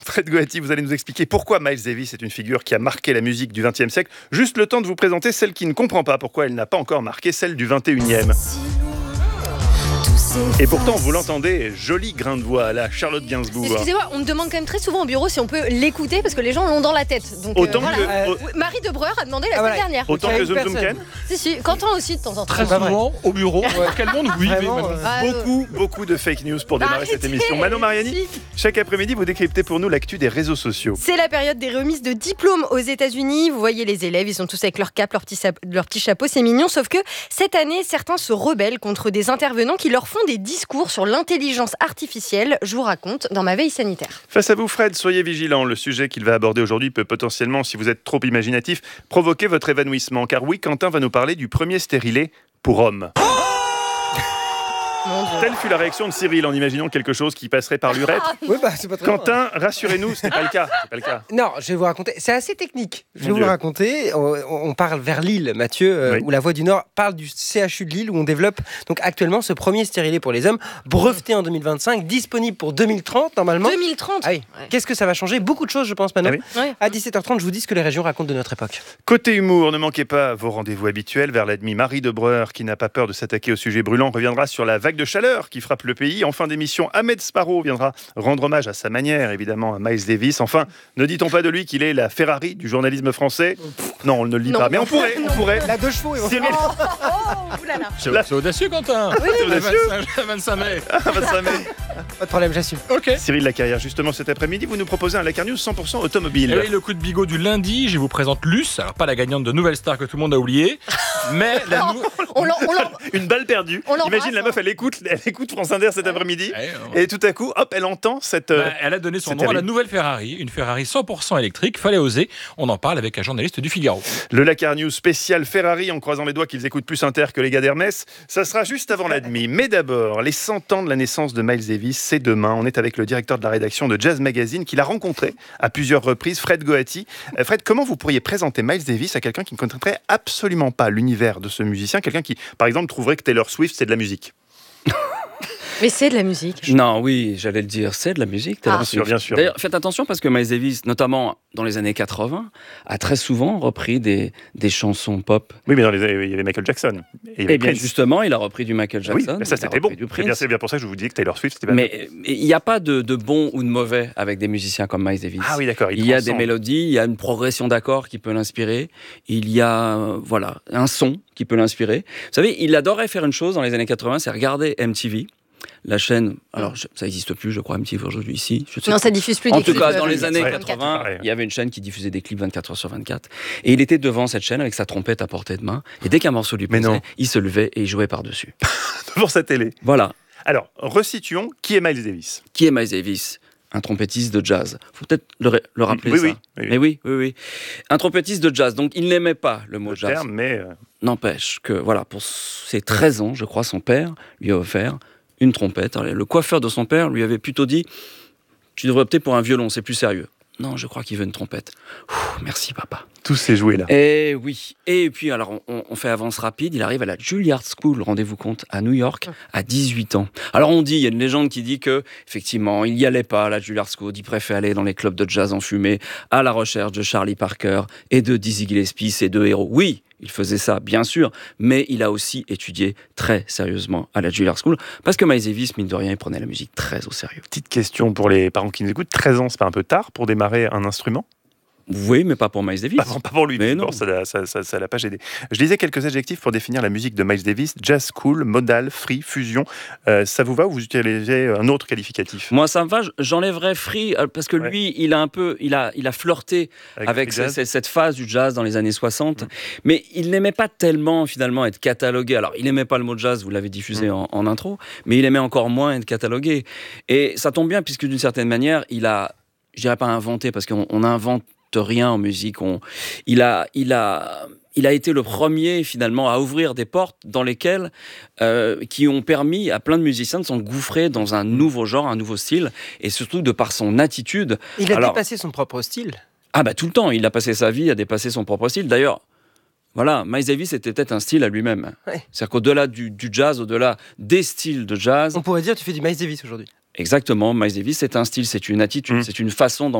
Fred Goati, vous allez nous expliquer pourquoi Miles Davis est une figure qui a marqué la musique du XXe siècle. Juste le temps de vous présenter celle qui ne comprend pas pourquoi elle n'a pas encore marqué celle du XXIe. Et pourtant, vous l'entendez, joli grain de voix, là, Charlotte Gainsbourg. Excusez-moi, on me demande quand même très souvent au bureau si on peut l'écouter parce que les gens l'ont dans la tête. Donc, autant Marie Debreur a demandé la semaine dernière. Autant que Zoom Zoom Ken. Si, Quentin aussi de temps en temps. Très souvent au bureau. Quel monde, oui. Beaucoup de fake news pour démarrer cette émission. Manon Mariani, chaque après-midi, vous décryptez pour nous l'actu des réseaux sociaux. C'est la période des remises de diplômes aux États-Unis. Vous voyez les élèves, ils sont tous avec leur cap, leur petit chapeau, c'est mignon. Sauf que cette année, certains se rebellent contre des intervenants qui leur font des discours sur l'intelligence artificielle. Je vous raconte dans ma veille sanitaire. Face à vous, Fred, soyez vigilant. Le sujet qu'il va aborder aujourd'hui peut potentiellement, si vous êtes trop imaginatif, provoquer votre évanouissement. Car oui, Quentin va nous parler du premier stérilet pour hommes. Telle fut la réaction de Cyril en imaginant quelque chose qui passerait par l'urètre. Oui, c'est pas très Quentin, rassurez-nous, ce n'est pas le cas. Non, je vais vous raconter. C'est assez technique. Je vais vous raconter. On parle vers Lille, Mathieu, où la Voix du Nord parle du CHU de Lille, où on développe donc actuellement ce premier stérilet pour les hommes, breveté en 2025, disponible pour 2030 normalement. 2030. Ah oui. Qu'est-ce que ça va changer? Beaucoup de choses, je pense, Manon. Ah oui. À 17h30, je vous dis ce que les régions racontent de notre époque. Côté humour, ne manquez pas vos rendez-vous habituels. Vers la demi, Marie Debreur, qui n'a pas peur de s'attaquer au sujet brûlant, reviendra sur la vague de chaleur qui frappe le pays. En fin d'émission, Ahmed Sparrow viendra rendre hommage à sa manière, évidemment, à Miles Davis. Enfin, ne dit-on pas de lui qu'il est la Ferrari du journalisme français? Non, on ne le dit pas, mais on pourrait. La 2 chevaux. C'est audacieux, Quentin. Oui, c'est audacieux. 25 mai. 25 mai. Pas de problème, j'assume. Ok. Cyril Lacarrière, justement, cet après-midi, vous nous proposez un Lacar News 100% automobile. Et oui, le coup de bigot du lundi, je vous présente Luce. Alors, pas la gagnante de Nouvelle Star que tout le monde a oublié, mais une balle perdue. Imagine la meuf, elle écoute France Inter cet après-midi, et tout à coup, hop, elle entend cette. Elle a donné son nom à la nouvelle Ferrari, une Ferrari 100% électrique. Fallait oser. On en parle avec un journaliste du Figaro. Le Lacar News spécial Ferrari, en croisant les doigts qu'ils écoutent plus Inter que les gars d'Hermès. Ça sera juste avant la demi. Mais d'abord, les 100 ans de la naissance de Miles Davis, c'est demain. On est avec le directeur de la rédaction de Jazz Magazine, qui l'a rencontré à plusieurs reprises, Fred Goati. Fred, comment vous pourriez présenter Miles Davis à quelqu'un qui ne connaîtrait absolument pas l'univers de ce musicien, quelqu'un qui, par exemple, trouverait que Taylor Swift, c'est de la musique? Mais c'est de la musique. Non, oui, j'allais le dire, c'est de la musique. Bien sûr. D'ailleurs, faites attention parce que Miles Davis, notamment dans les années 80, a très souvent repris des chansons pop. Oui, mais il y avait Michael Jackson. Et bien justement, il a repris du Michael Jackson. Oui, mais ça c'était bon. C'est bien pour ça que je vous dis que Taylor Swift, c'était pas. Mais il n'y a pas de bon ou de mauvais avec des musiciens comme Miles Davis. Ah oui, d'accord. Il y a des mélodies, il y a une progression d'accords qui peut l'inspirer. Il y a un son qui peut l'inspirer. Vous savez, il adorait faire une chose dans les années 80, c'est regarder MTV. La chaîne, alors ça n'existe plus, je crois, MTV aujourd'hui ici. Non, ça diffuse plus. En tout cas, dans les années 80, il y avait une chaîne qui diffusait des clips 24 heures sur 24. Et il était devant cette chaîne avec sa trompette à portée de main. Et dès qu'un morceau lui plaisait, il se levait et il jouait par-dessus. Devant sa télé. Voilà. Alors, resituons, qui est Miles Davis? Qui est Miles Davis? Un trompettiste de jazz. Il faut peut-être le rappeler ça. Mais oui. Un trompettiste de jazz. Donc, il n'aimait pas le mot jazz. Mais n'empêche que, voilà, pour ses 13 ans, je crois, son père lui a offert une trompette. Alors, le coiffeur de son père lui avait plutôt dit « Tu devrais opter pour un violon, c'est plus sérieux. » Non, je crois qu'il veut une trompette. Merci, papa. Tout s'est joué là. Et oui. Et puis, alors, on fait avance rapide. Il arrive à la Juilliard School, rendez-vous compte, à New York, à 18 ans. Alors, on dit, il y a une légende qui dit que, effectivement, il n'y allait pas à la Juilliard School. Il préférait aller dans les clubs de jazz enfumés, à la recherche de Charlie Parker et de Dizzy Gillespie, ses deux héros. Oui, il faisait ça, bien sûr, mais il a aussi étudié très sérieusement à la Juilliard School, parce que Miles Davis, mine de rien, il prenait la musique très au sérieux. Petite question pour les parents qui nous écoutent, 13 ans, c'est pas un peu tard pour démarrer un instrument? Oui, mais pas pour Miles Davis. Pas pour lui, mais non. Ça l'a pas gêné. Je lisais quelques adjectifs pour définir la musique de Miles Davis: jazz cool, modal, free, fusion. Ça vous va ou vous utilisez un autre qualificatif? Moi, ça me va. J'enlèverais free parce que lui, il a flirté avec cette phase du jazz dans les années 60, mais il n'aimait pas tellement finalement être catalogué. Alors, il n'aimait pas le mot jazz, vous l'avez diffusé en intro, mais il aimait encore moins être catalogué. Et ça tombe bien puisque d'une certaine manière, il a, je dirais pas inventé parce qu'on invente rien en musique. Il a été le premier finalement à ouvrir des portes dans lesquelles qui ont permis à plein de musiciens de s'engouffrer dans un nouveau genre, un nouveau style, et surtout de par son attitude. Il a dépassé son propre style. Ah bah tout le temps, il a passé sa vie à dépasser son propre style. D'ailleurs, voilà, Miles Davis était peut-être un style à lui-même. Ouais. C'est-à-dire qu'au-delà du jazz, au-delà des styles de jazz... On pourrait dire tu fais du Miles Davis aujourd'hui. Exactement, Miles Davis, c'est un style, c'est une attitude, c'est une façon